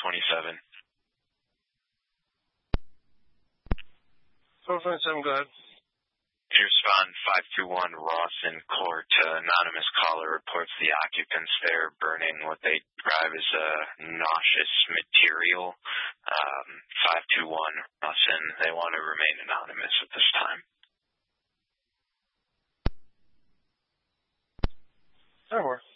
427. 427, go ahead. You respond 521 Rawson Court. Anonymous caller reports the occupants there burning what they describe as nauseous material. 521 Rawson. They want to remain anonymous at this time. There we